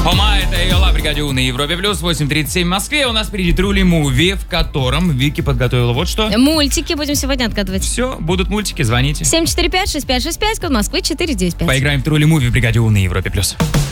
Хома, это Йола, бригаде У на Европе Плюс, 8:37 в Москве. У нас впереди Трули Муви, в котором Вики подготовила вот что. Мультики будем сегодня отгадывать. Все, будут мультики, звоните. 745-6565, код Москвы 495. Поиграем в Трули Муви в бригаде У на Европе Плюс.